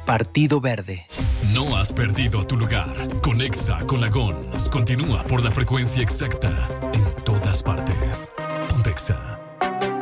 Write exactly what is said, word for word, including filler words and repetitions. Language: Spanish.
Partido Verde. No has perdido tu lugar. Conexa con Lagons continúa por la frecuencia exacta en